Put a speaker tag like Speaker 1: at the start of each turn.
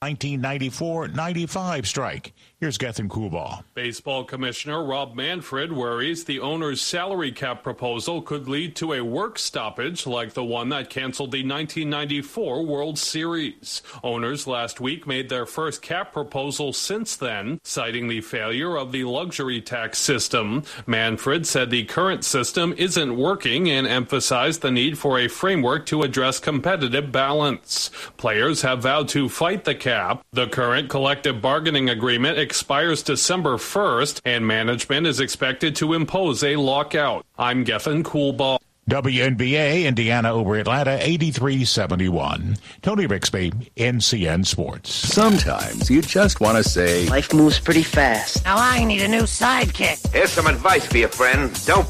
Speaker 1: 1994-95 strike. Here's Gethin Coolbaugh.
Speaker 2: Baseball Commissioner Rob Manfred worries the owner's salary cap proposal could lead to a work stoppage like the one that canceled the 1994 World Series. Owners last week made their first cap proposal since then, citing the failure of the luxury tax system. Manfred said the current system isn't working and emphasized the need for a framework to address competitive balance. Players have vowed to fight the cap. The current collective bargaining agreement expires December 1st, and management is expected to impose a lockout. I'm Gethin Coolbaugh.
Speaker 1: WNBA, Indiana over Atlanta, 83-71. Tony Bixby, NCN Sports.
Speaker 3: Sometimes you just want to say,
Speaker 4: life moves pretty fast.
Speaker 5: Now I need a new sidekick.
Speaker 6: Here's some advice for you, friend. Don't